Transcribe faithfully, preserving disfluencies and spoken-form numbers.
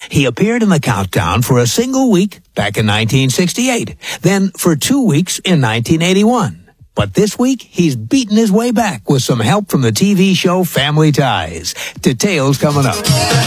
He appeared in the countdown for a single week back in nineteen sixty-eight, then for two weeks in nineteen eighty-one. But this week, he's beaten his way back with some help from the T V show Family Ties. Details coming up.